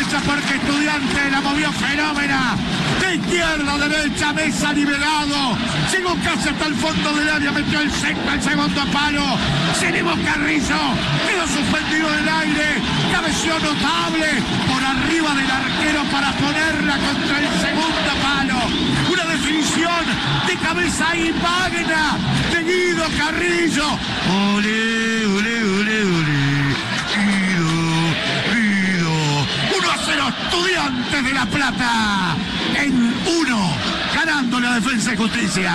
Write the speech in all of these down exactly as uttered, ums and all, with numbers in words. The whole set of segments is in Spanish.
derecha porque Estudiante la movió fenómena. De izquierda a derecha, Mesa liberado. Llegó casi hasta el fondo del área, metió el centro al segundo palo. Seguimos Carrillo, quedó suspendido del aire. Cabeció notable por arriba del arquero para ponerla contra el segundo palo. Una definición de cabeza y magna de Guido Carrillo. Olé, olé, olé, olé. Estudiantes de La Plata en uno, ganando la Defensa y Justicia.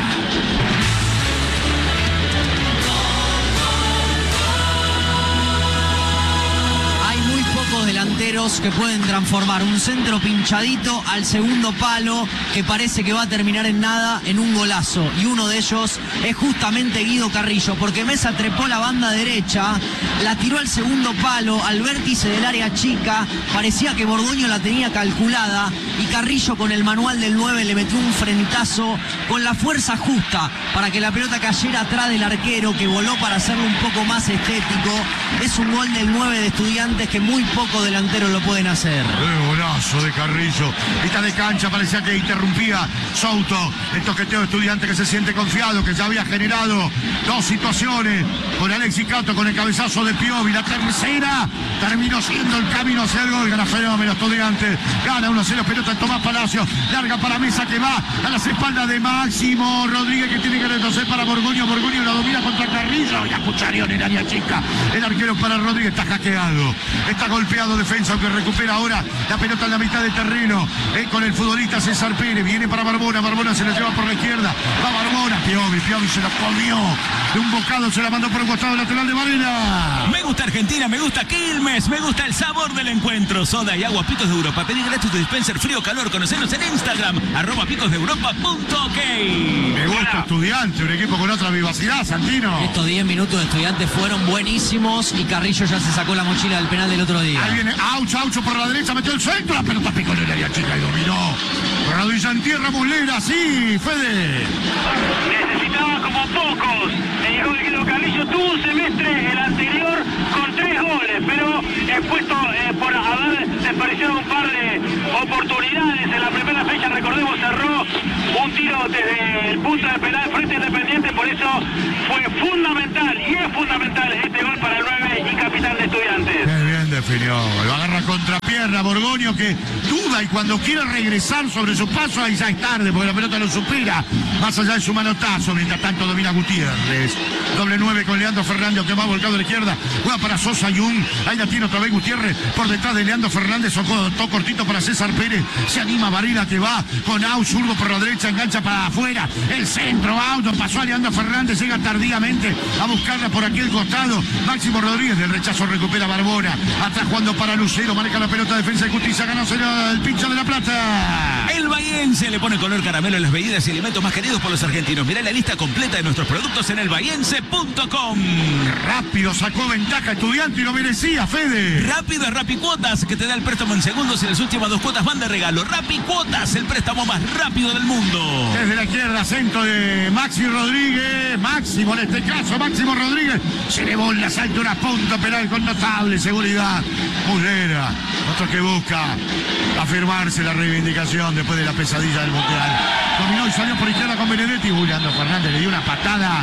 Delanteros que pueden transformar un centro pinchadito al segundo palo que parece que va a terminar en nada en un golazo, y uno de ellos es justamente Guido Carrillo, porque Mesa trepó la banda derecha, la tiró al segundo palo, al vértice del área chica, parecía que Borgoño la tenía calculada y Carrillo con el manual del nueve le metió un frentazo con la fuerza justa para que la pelota cayera atrás del arquero, que voló para hacerlo un poco más estético. Es un gol del nueve de Estudiantes que muy poco delanteros lo pueden hacer. ¡Qué golazo de Carrillo! Esta de cancha parecía que interrumpía Souto. El toqueteo de Estudiante que se siente confiado, que ya había generado dos situaciones con Alexis Cato, con el cabezazo de Piovi. La tercera terminó siendo el camino hacia el gol. Gana fenómeno Estudiante. Gana uno a cero, pelota de Tomás Palacio. Larga para Mesa, que va a las espaldas de Máximo Rodríguez, que tiene que retroceder para Borgoño. Borgoño la domina contra Carrillo. Y acucharió en el área chica. El arquero para Rodríguez está hackeado. Está golpeado defensa, aunque recupera ahora la pelota en la mitad del terreno. Eh, con el futbolista César Pérez. Viene para Barbona. Barbona se la lleva por la izquierda. Va Barbona. Piovi. Piovi se la comió. De un bocado se la mandó por un costado lateral de Varela. Me gusta Argentina, me gusta Quilmes, me gusta el sabor del encuentro. Soda y agua Picos de Europa. Pedí gratis tu dispenser frío calor. Conocenos en Instagram, arroba picos de europa punto ok. Me gusta Estudiante, un equipo con otra vivacidad, Santino. Estos diez minutos de Estudiantes fueron buenísimos y Carrillo ya se sacó la mochila del penal del otro día. Ahí viene Aucho, Aucho por la derecha, metió el centro, la pelota picó en el área chica y dominó. Rodilla en tierra, Muslera, sí, Fede. Necesitaba como pocos el gol Guido Carrillo. Tuvo un semestre el anterior con tres goles, pero expuesto eh, por haber desperdiciado un par de oportunidades. En la primera fecha, recordemos, cerró un tiro desde el punto de penal frente a Independiente, por eso fue fundamental y es fundamental este gol para el nueve y capitán de Estudiantes. Qué bien definió, lo agarra contra pierna Borgoño, que duda, y cuando quiere regresar sobre su paso, ahí ya es tarde, porque la pelota lo supera, más allá de su manotazo. Mientras tanto domina Gutiérrez, doble nueve con Leandro Fernández, que va volcado a la izquierda, juega para Sosa Yung, ahí la tiene otra vez Gutiérrez, por detrás de Leandro Fernández, todo cortito para César Pérez, se anima Varela, que va con Au, zurdo por la derecha, engancha para afuera, el centro, Auto, pasó a Leandro Fernández, llega tardíamente a buscarla por aquel costado, Máximo Rodríguez, del rechazo recupera Barbona, atrás jugando para Lucero, maneja la pelota, Defensa y Justicia, ganó el pincha de La Plata. El bahiense le pone color caramelo en las bebidas y alimentos más queridos por los argentinos. Mirá la lista completa de nuestros productos en el bahiense punto com. Rápido sacó ventaja Estudiante y lo merecía, Fede. Rápido es Rapicuotas, que te da el préstamo en segundos y las últimas dos cuotas van de regalo. Rapicuotas, el préstamo más rápido del mundo. Desde la izquierda, centro de Maxi Rodríguez. Máximo, en este caso, Máximo Rodríguez. Se elevó en las alturas, punto penal con notable seguridad. Muslera, otro que busca afirmarse la reivindicación después de la pesadilla del Mundial. Dominó y salió por izquierda con Benedetti. Juliano Fernández le dio una patada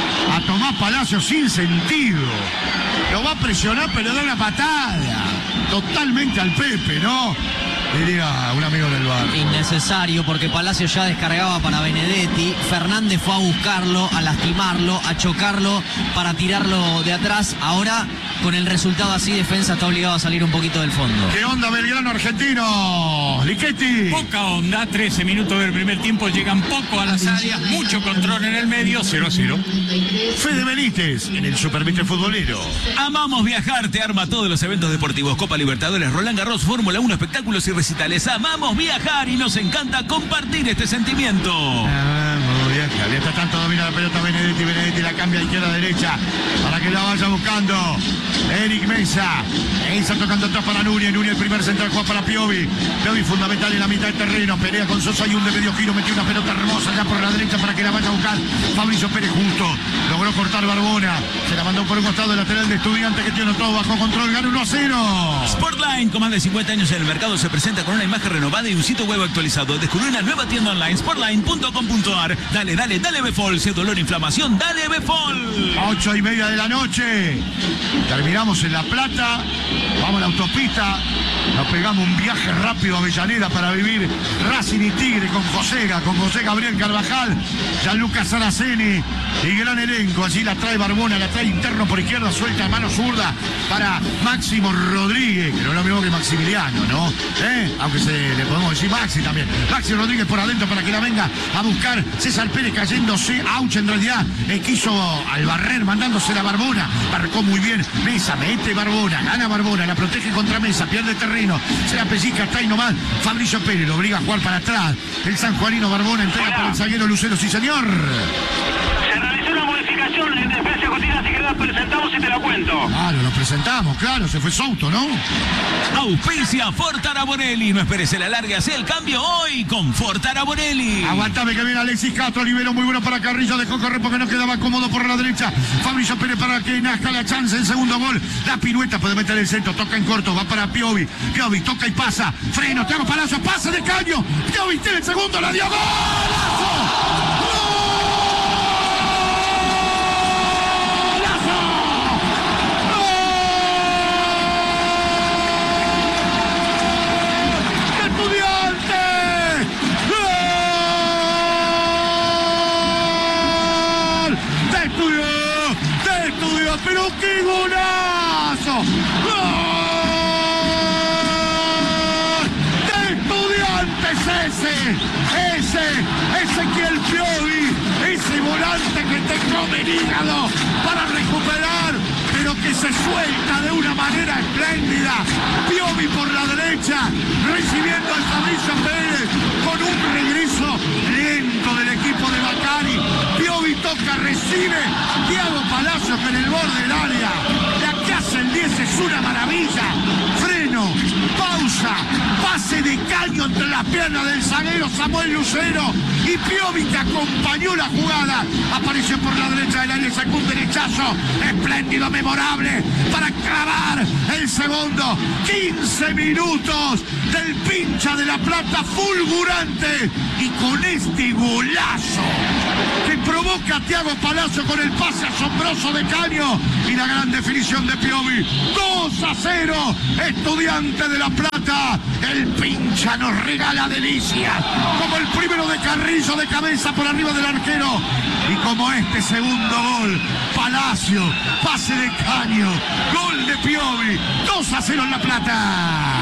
a Tomás Palacio sin sentido. Lo va a presionar, pero da una patada totalmente al Pepe, ¿no? Diría un amigo del bar. Innecesario, porque Palacio ya descargaba para Benedetti. Fernández fue a buscarlo, a lastimarlo, a chocarlo para tirarlo de atrás. Ahora, con el resultado así, Defensa está obligado a salir un poquito del fondo. ¿Qué onda, Belgrano argentino? Lichetti. Poca onda, trece minutos del primer tiempo, llegan poco a las áreas, mucho control en el medio, cero a cero. Fede Benítez en el Supermister Futbolero. Amamos viajar, te arma todos los eventos deportivos, Copa Libertadores, Roland Garros, Fórmula uno, espectáculos y recitales. Amamos viajar y nos encanta compartir este sentimiento. Amamos Bien, mientras tanto domina la pelota Benedetti, Benedetti la cambia a izquierda a derecha para que la vaya buscando Eric Mesa. Mesa tocando atrás para Núñez, Núñez el primer central, juega para Piovi. Piovi fundamental en la mitad del terreno, pelea con Sosa y un de medio giro, metió una pelota hermosa ya por la derecha para que la vaya a buscar Fabricio Pérez justo. Logró cortar Barbona, se la mandó por un costado el lateral de Estudiantes que tiene todo bajo control, gana uno a cero. Sportline, con más de cincuenta años en el mercado, se presenta con una imagen renovada y un sitio web actualizado. Descubrí una nueva tienda online, sportline punto com punto ar. Dale, dale, dale Befol. Si es dolor, inflamación, dale Befol. Ocho y media de la noche. Terminamos en La Plata. Vamos a la autopista. Nos pegamos un viaje rápido a Avellaneda para vivir Racing y Tigre con Josega, con José Gabriel Carvajal, Gianluca Saraceni y gran elenco. Allí la trae Barbona, la trae interno por izquierda, suelta a mano zurda para Máximo Rodríguez, que no es lo mismo que Maximiliano, ¿no? ¿Eh? Aunque se le podemos decir Maxi también. Maxi Rodríguez por adentro para que la venga a buscar César Pérez cayéndose. Auch en realidad eh, quiso al barrer mandándose la Barbona. Marcó muy bien. Mesa, mete Barbona, gana Barbona, la protege contra Mesa, pierde terreno. Se la pellizca, está ahí nomás. Fabricio Pérez lo obliga a jugar para atrás. El sanjuanino Barbona entrega Hola. para el zaguero Lucero, sí señor. Se realizó una modificación en defensa continua, si querés presentamos y te la cuento. Claro, lo presentamos, claro, se fue Souto, ¿no? Auspicia Fortara Bonelli. No esperes el alargue, hace el cambio hoy con Fortara Bonelli. Aguantame que viene Alexis Castro, libero muy bueno para Carrillo, dejó correr porque no quedaba cómodo por la derecha. Fabricio Pérez para que nazca la chance, el segundo gol. La pirueta puede meter el centro, toca en corto, va para Piovi. Piovi toca y pasa, freno, Thiago Palacio, pase de caño. Piovi tiene el segundo, la dio, ¡golazo! ¡Pero qué golazo! ¡Gol! ¡De Estudiantes ese! ¡Ese! ¡Ezequiel Piovi! ¡Ese volante que te come el hígado para recuperar! Pero que se suelta de una manera espléndida. Piovi por la derecha, recibiendo al Fabricio Pérez con un regreso lento del equipo de Bacari. Piovi toca, recibe. Thiago Palacios en el borde del área. La que hace el diez es una maravilla. Freno, pausa, pase de caño entre las piernas del zaguero Samuel Lucero. Y Piovi que acompañó la jugada. Apareció por la derecha del área, sacó un derechazo espléndido, memorable, para clavar el segundo. quince minutos del pincha de La Plata, fulgurante. Y con este golazo que provoca a Thiago Palacio con el pase asombroso de Caño y la gran definición de Piovi. dos a cero, Estudiante de La Plata. El pincha nos regala delicias, como el primero de Carrillo de cabeza por arriba del arquero. Y como este segundo gol, Palacio, pase de Caño, gol de Piovi, dos a cero en La Plata.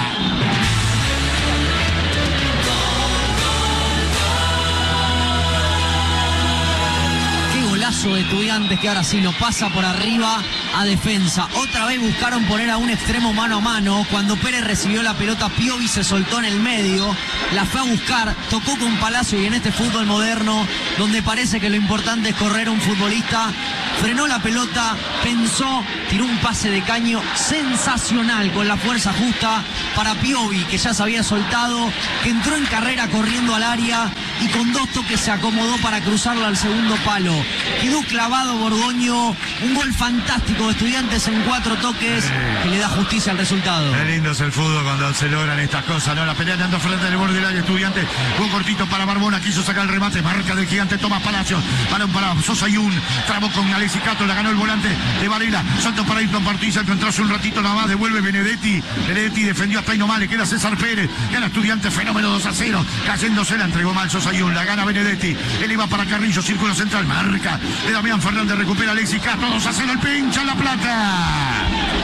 De Estudiantes que ahora sí lo pasa por arriba a defensa. Otra vez buscaron poner a un extremo mano a mano. Cuando Pérez recibió la pelota, Piovi se soltó en el medio, la fue a buscar, tocó con Palacio. Y en este fútbol moderno, donde parece que lo importante es correr, un futbolista frenó la pelota, pensó, tiró un pase de Caño sensacional con la fuerza justa para Piovi, que ya se había soltado, que entró en carrera corriendo al área y con dos toques se acomodó para cruzarla al segundo palo. Quedó clavado Borgoño, un gol fantástico de Estudiantes en cuatro toques que le da justicia al resultado. Qué lindo es el fútbol cuando se logran estas cosas, ¿no? La pelea andando frente del borde del área, Estudiante, un cortito para Barbona, quiso sacar el remate, marca del gigante Tomás Palacios, balón para Sosa y un tramo con Alexis Castro, la ganó el volante de Varela, salto para Ayrton Partiza, que entró hace un ratito nada más, devuelve Benedetti, Benedetti defendió hasta ahí nomás, le queda César Pérez, gana Estudiante, fenómeno dos a cero, cayéndose, la entregó mal Sosa y un, la gana Benedetti, él iba para Carrillo, círculo central, marca de Damián Fernández, recupera Alexis Castro, dos a cero el pincha en La Plata.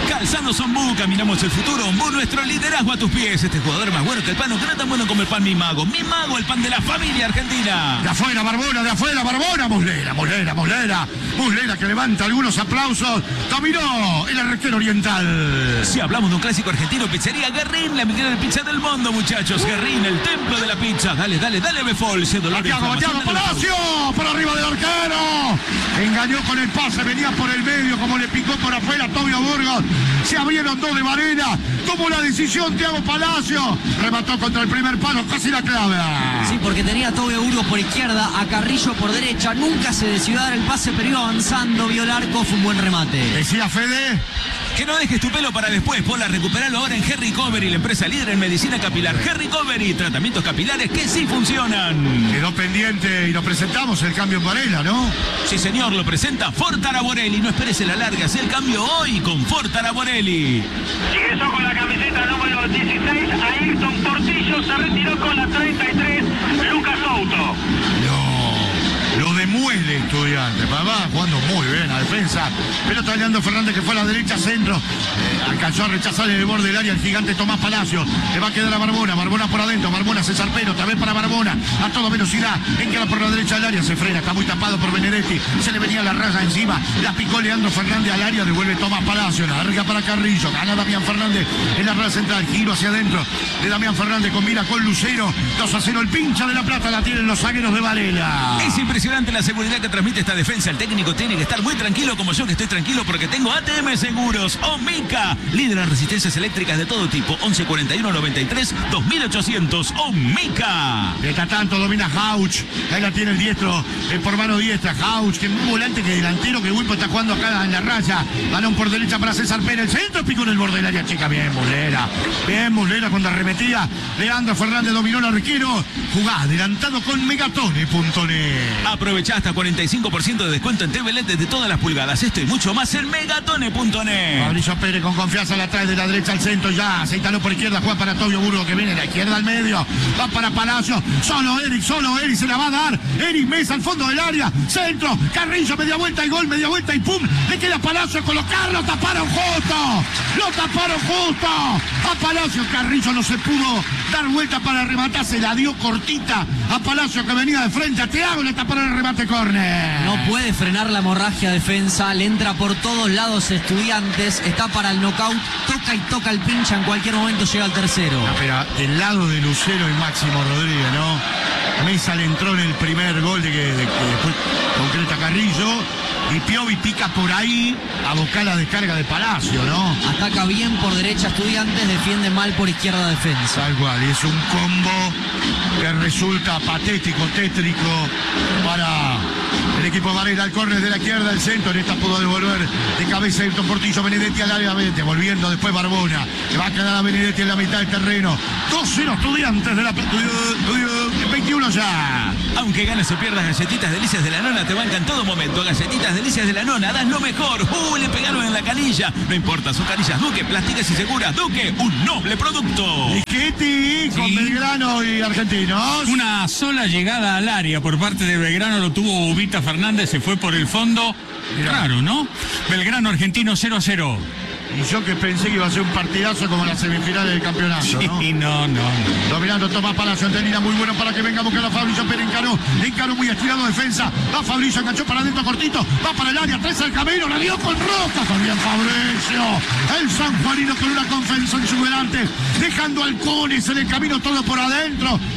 Calzado Ombú, caminamos el futuro. Ombú, nuestro liderazgo a tus pies. Este jugador es más bueno que el pan, no era tan bueno como el pan Mi Mago. Mi Mago, el pan de la familia argentina. De afuera, Barbona, de afuera, Barbona. Muslera, Muslera, Muslera. Muslera que levanta algunos aplausos. Dominó el arquero oriental. Si hablamos de un clásico argentino, pizzería Guerrín, la mejor pizza del mundo, muchachos. Guerrín, el templo de la pizza. Dale, dale, dale, Befol. Santiago, Santiago, Palacio, por arriba del arquero. Engañó con el pase, venía por el medio, como le picó por afuera Tobio Burgos. Se abrieron dos de Varela. Tomó la decisión Thiago Palacio. Remató contra el primer palo, casi la clava. Sí, porque tenía a Tobio Burgos por izquierda, a Carrillo por derecha. Nunca se decidió dar el pase, pero iba avanzando, vio el arco, fue un buen remate. Decía Fede. Que no dejes tu pelo para después, Pola, recuperalo ahora en Hair Recovery, la empresa líder en medicina capilar. Hair Recovery, tratamientos capilares que sí funcionan. Quedó pendiente y lo presentamos el cambio en Varela, ¿no? Sí, señor, lo presenta Ford Araborelli. No esperes la larga, haz el cambio hoy con Ford Araborelli. Ingresó con la camiseta número dieciséis, Ayrton Portillo, se retiró con la treinta y tres, Lucas Souto. Lo demuele Estudiante, papá, jugando muy bien a defensa. Pelota Leandro Fernández que fue a la derecha, centro. Eh, alcanzó a rechazar en el borde del área el gigante Tomás Palacio. Le va a quedar a Barbona, Barbona por adentro, Barbona César Peno, otra vez para Barbona. A toda velocidad, encara por la derecha del área, se frena, está muy tapado por Benedetti. Se le venía la raya encima, la picó Leandro Fernández al área, devuelve Tomás Palacio, la larga para Carrillo, gana Damián Fernández en la raya central, giro hacia adentro de Damián Fernández, combina con Lucero, dos a cero el pincha de la plata, la tienen los zagueros de Varela. Es impresionante la seguridad que transmite esta defensa. El técnico tiene que estar muy tranquilo, como yo que estoy tranquilo porque tengo A T M Seguros. Omica, líder en resistencias eléctricas de todo tipo. once cuarenta y uno noventa y tres dos mil ochocientos. Omica. Está tanto, domina Hauch. Ahí la tiene el diestro, eh, por mano diestra. Hauch, que un volante que delantero, que Wilpo está jugando acá en la raya. Balón por derecha para César Pérez. El centro picó en el borde del área chica. Bien, Muslera. Bien, Muslera cuando arremetía. Leandro Fernández dominó el arquero. Jugá adelantado con megatone punto net. Aprovechá hasta cuarenta y cinco por ciento de descuento en T V L E D de todas las pulgadas. Esto y mucho más en megatone punto net. Fabricio Pérez con confianza la trae de la derecha al centro ya. Se instaló por izquierda, juega para Tobio Burgo que viene de la izquierda al medio. Va para Palacio. Solo Eric, solo Eric se la va a dar. Eric Mesa al fondo del área. Centro. Carrillo, media vuelta y gol, media vuelta y pum. Le queda Palacio a colocar. Lo taparon justo. Lo taparon justo. A Palacio. Carrillo no se pudo dar vuelta para rematar. Se la dio cortita a Palacio que venía de frente a Thiago. Le taparon el remate córner. No puede frenar la hemorragia defensa, le entra por todos lados Estudiantes, está para el knockout, toca y toca el pincha, en cualquier momento llega al tercero. No, pero del lado de Lucero y Máximo Rodríguez, ¿no? Mesa le entró en el primer gol de que, de que después concreta Carrillo. Y Piovi pica por ahí a buscar la descarga de Palacio, ¿no? Ataca bien por derecha Estudiantes, defiende mal por izquierda defensa. Tal cual, y es un combo que resulta patético, tétrico para el equipo de Varela. El córner de la izquierda, el centro, en esta pudo devolver de cabeza Ayrton Portillo, Benedetti al área, volviendo después Barbona. Le va a quedar a Benedetti en la mitad del terreno. dos cero Estudiantes de la veintiuno ya. Aunque ganes o pierdas, Galletitas Delicias de la Nona te bancan en todo momento. Galletitas Delicias de la Nona, das lo mejor. ¡Uh! Le pegaron en la canilla. No importa, son canillas Duque, plásticas y seguras. Duque, un noble producto. Ligeti con Sí. Belgrano y Argentinos. Una sola llegada al área por parte de Belgrano lo tuvo Ubita Fernández, se fue por el fondo. Mirá. Raro, ¿no? Belgrano Argentino cero a cero. Y yo que pensé que iba a ser un partidazo como las semifinales del campeonato, ¿no? Sí, no, no. Dominando Tomás Palacio, Antenina muy bueno para que venga a buscar a Fabricio Pérez, encaró, encaró muy estirado defensa, va Fabricio, enganchó para adentro cortito, va para el área, tres al camino, la dio con Roca, también Fabricio, el sanjuanino con una confianza exuberante, dejando halcones en el camino todo por adentro,